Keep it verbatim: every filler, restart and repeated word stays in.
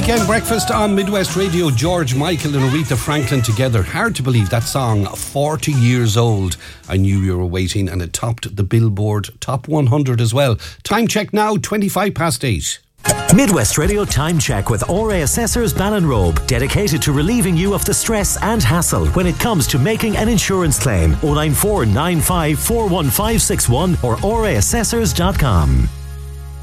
Weekend breakfast on Midwest Radio. George Michael and Aretha Franklin together. Hard to believe that song, forty years old. I knew you were waiting, and it topped the Billboard Top one hundred as well. Time check now, twenty-five past eight. Midwest Radio Time Check with O R A Assessors Ballinrobe, dedicated to relieving you of the stress and hassle when it comes to making an insurance claim. oh nine four nine five four one five six one or O R A assessors dot com.